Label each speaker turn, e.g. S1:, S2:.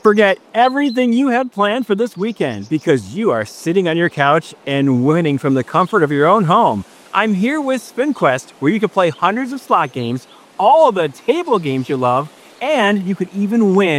S1: Forget everything you had planned for this weekend because you are sitting on your couch and winning from the comfort of your own home. I'm here with SpinQuest, where you can play hundreds of slot games, all of the table games you love, and you could even win